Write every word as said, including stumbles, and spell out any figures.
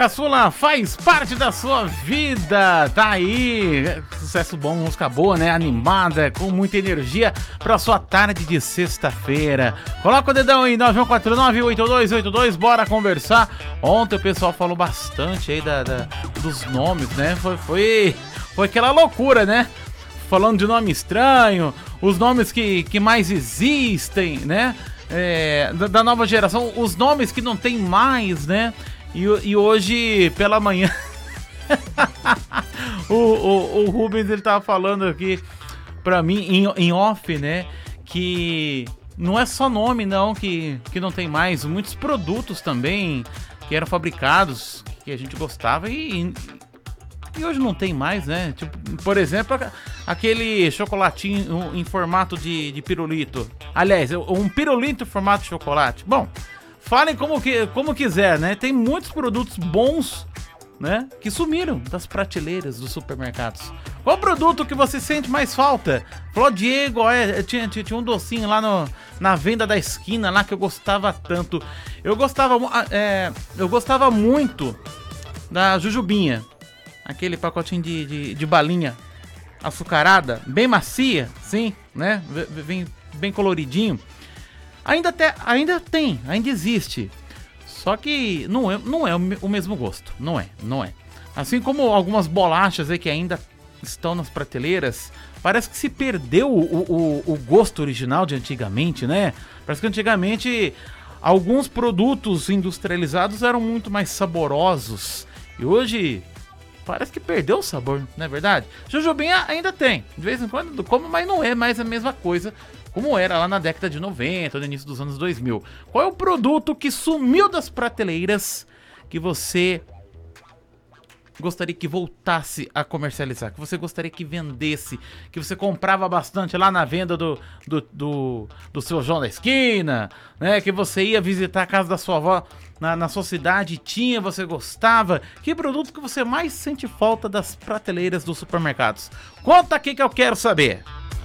Caçula faz parte da sua vida, tá aí, sucesso bom, música boa, né, animada, com muita energia pra sua tarde de sexta-feira. Coloca o dedão aí, nove um quatro nove, oito dois oito dois, bora conversar. Ontem o pessoal falou bastante aí da, da, dos nomes, né, foi, foi, foi aquela loucura, né, falando de nome estranho, os nomes que, que mais existem, né, é, da, da nova geração, os nomes que não tem mais, né. E, e hoje, pela manhã, o, o, o Rubens, ele tava falando aqui pra mim, em, em off, né, que não é só nome, não, que, que não tem mais. Muitos produtos também que eram fabricados, que a gente gostava e, e hoje não tem mais, né? Tipo, por exemplo, aquele chocolatinho em formato de, de pirulito. Aliás, um pirulito em formato de chocolate. Bom... Falem como, que, como quiser, né? Tem muitos produtos bons, né? Que sumiram das prateleiras dos supermercados. Qual produto que você sente mais falta? Falou, Diego, é, tinha, tinha, tinha um docinho lá no, na venda da esquina lá que eu gostava tanto. Eu gostava, é, eu gostava muito da Jujubinha. Aquele pacotinho de, de, de balinha açucarada, bem macia, sim, né? Bem, bem coloridinho. Ainda, até, ainda tem, ainda existe. Só que não é, não é o mesmo gosto. Não é, não é. Assim como algumas bolachas aí que ainda estão nas prateleiras, parece que se perdeu o, o, o gosto original de antigamente, né? Parece que antigamente alguns produtos industrializados eram muito mais saborosos. E hoje parece que perdeu o sabor, não é verdade? Jujubinha ainda tem. De vez em quando como, mas não é mais a mesma coisa como era lá na década de noventa, no início dos anos dois mil. Qual é o produto que sumiu das prateleiras que você gostaria que voltasse a comercializar, que você gostaria que vendesse, que você comprava bastante lá na venda do, do, do, do seu João da esquina, né? Que você ia visitar a casa da sua avó na, na sua cidade, tinha, você gostava. Que produto que você mais sente falta das prateleiras dos supermercados? Conta aqui que eu quero saber.